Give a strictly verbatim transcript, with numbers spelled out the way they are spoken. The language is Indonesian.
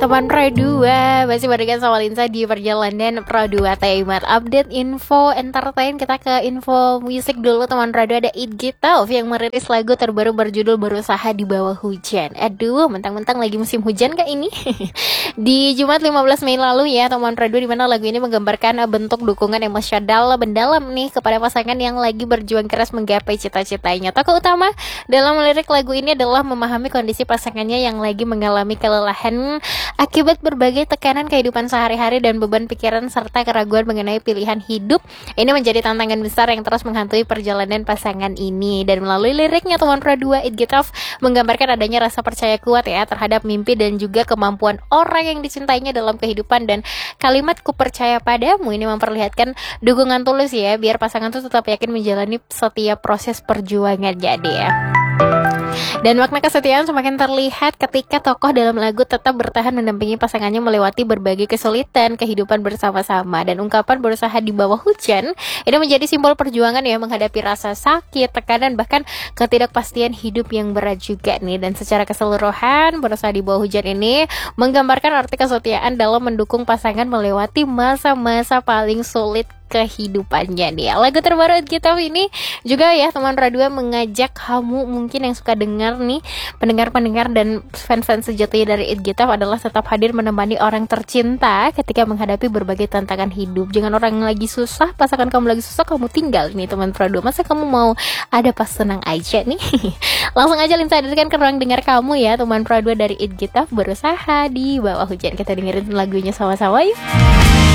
Teman Pro dua, masih barengan sama Linsa di perjalanan Pro dua Timer. Update info entertain, kita ke info musik dulu. Teman Pro dua, ada It Get Tough yang merilis lagu terbaru berjudul Berusaha di Bawah Hujan. Aduh, mentang-mentang lagi musim hujan kak ini. Di Jumat lima belas Mei lalu ya teman Pro dua, dimana lagu ini menggambarkan bentuk dukungan emosional mendalam nih kepada pasangan yang lagi berjuang keras menggapai cita-citanya. Tokoh utama dalam lirik lagu ini adalah memahami kondisi pasangannya yang lagi mengalami kelelahan akibat berbagai tekanan kehidupan sehari-hari dan beban pikiran serta keraguan mengenai pilihan hidup. Ini menjadi tantangan besar yang terus menghantui perjalanan pasangan ini. Dan melalui liriknya teman Pro dua, It Get Tough menggambarkan adanya rasa percaya kuat ya terhadap mimpi dan juga kemampuan orang yang dicintainya dalam kehidupan. Dan kalimat "ku percaya padamu" ini memperlihatkan dukungan tulus ya, biar pasangan tuh tetap yakin menjalani setiap proses perjuangan. Jadi ya, dan makna kesetiaan semakin terlihat ketika tokoh dalam lagu tetap bertahan mendampingi pasangannya melewati berbagai kesulitan kehidupan bersama-sama. Dan ungkapan berusaha di bawah hujan ini menjadi simbol perjuangan ya, menghadapi rasa sakit, tekanan, bahkan ketidakpastian hidup yang berat juga nih. Dan secara keseluruhan, berusaha di bawah hujan ini menggambarkan arti kesetiaan dalam mendukung pasangan melewati masa-masa paling sulit kehidupannya nih. Lagu terbaru It Get Tough ini juga ya teman Radua mengajak kamu mungkin yang suka dengar nih, pendengar-pendengar dan fans-fans sejati dari It Get Tough adalah tetap hadir menemani orang tercinta ketika menghadapi berbagai tantangan hidup. Jangan orang yang lagi susah, pasangan kamu lagi susah, kamu tinggal nih teman Radua. Masa kamu mau ada pas senang aja nih? Langsung aja Linsa hadirkan ke ruang dengar kamu ya teman Radua dari It Get Tough, Berusaha di Bawah Hujan. Kita dengerin lagunya sama-sama yuk.